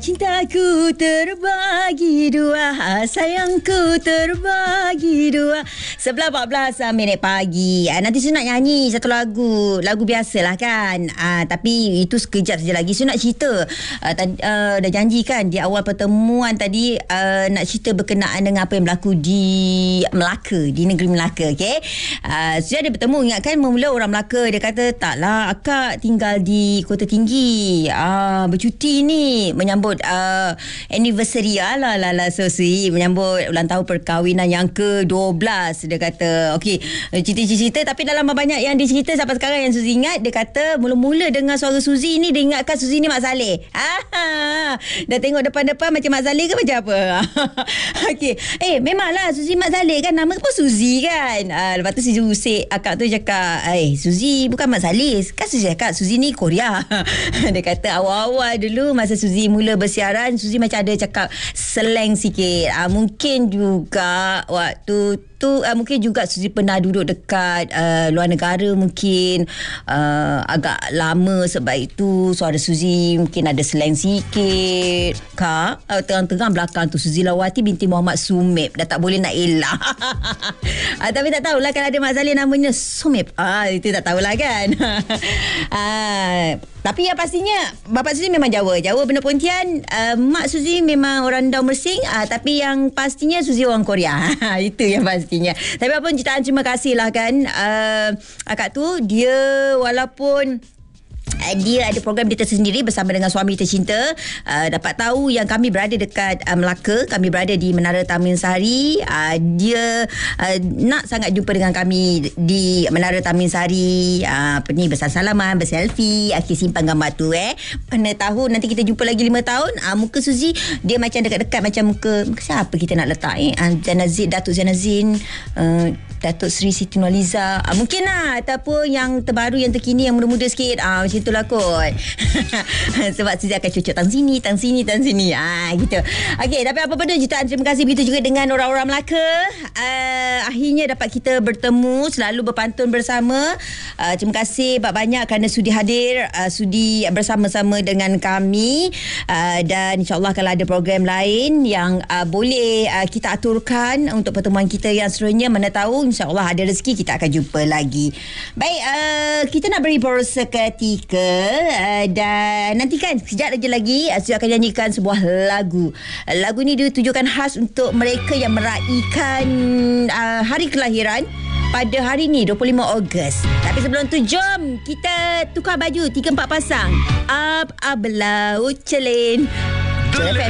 Cintaku terbagi dua, sayangku terbagi dua. 11:14 minit pagi. Nanti saya nak nyanyi satu lagu biasalah kan. Tapi itu sekejap saja lagi. Saya nak cerita. Dah janjikan di awal pertemuan tadi, nak cerita berkenaan dengan apa yang berlaku di Melaka, di negeri Melaka. Okay? Saya ada bertemu, ingatkan mula orang Melaka dia kata, taklah akak tinggal di Kota Tinggi, bercuti ni menyambut anniversary so sweet, menyambut ulang tahun perkahwinan yang ke-12. Dia kata okey, cerita-cerita, tapi dalam banyak yang dia cerita sampai sekarang yang Suzy ingat, dia kata mula-mula dengar suara Suzy ni, dia ingatkan Suzy ni Mak Saleh. Dah tengok depan-depan macam Mak Saleh ke macam apa? Okey, memanglah Suzy Mak Saleh kan, nama pun Suzy kan. Lepas tu Suzy usik akak tu, cakap Suzy bukan Mak Saleh kan. Suzy cakap Suzy ni Korea. Dia kata awal-awal dulu masa Suzy mula bersiaran, Suzy macam ada cakap slang sikit. Mungkin juga waktu tu mungkin juga Suzy pernah duduk dekat luar negara, mungkin agak lama, sebab itu suara Suzy mungkin ada slang sikit. Kak, terang-terang belakang tu Suzy Lawati binti Muhammad Sumip, dah tak boleh nak elak. Tapi tak tahulah kalau ada Mak Saleh namanya Sumip. Itu tak tahulah kan. Tapi yang pastinya bapa Suzy memang Jawa benar Pontian. Mak Suzy memang orang Daun Mersing, tapi yang pastinya Suzy orang Korea. Itu yang pastinya. Tapi apa pun jutaan terima kasih lah kan. Akak tu dia walaupun dia ada program dia tersendiri bersama dengan suami tercinta, dapat tahu yang kami berada dekat Melaka, kami berada di Menara Taman Sari. Dia nak sangat jumpa dengan kami di Menara Taman Sari, ni bersalaman, berselfie, akhir simpan gambar tu. Mana tahu nanti kita jumpa lagi 5 tahun, muka Suzy dia macam dekat-dekat, macam muka siapa kita nak letak Datuk Zainazin, Datuk Seri Siti Nurhaliza, mungkin lah, ataupun yang terbaru, yang terkini, yang muda-muda sikit, macam itulah kot. Sebab Suzy akan cocok tang sini gitu. Okey, tapi apa benda, jutaan terima kasih begitu juga dengan orang-orang Melaka. Akhirnya dapat kita bertemu, selalu berpantun bersama. Terima kasih banyak kerana sudi hadir, sudi bersama-sama dengan kami. Dan insyaAllah kalau ada program lain yang boleh kita aturkan untuk pertemuan kita yang seterusnya, mana tahu insyaAllah ada rezeki kita akan jumpa lagi. Baik, kita nak beri pause seketika, dan nantikan sekejap lagi saya akan nyanyikan sebuah lagu. Lagu ni ditujukan khas untuk mereka yang meraihkan hari kelahiran pada hari ni 25 Ogos. Tapi sebelum tu jom kita tukar baju 3-4 pasang. Up belau celin.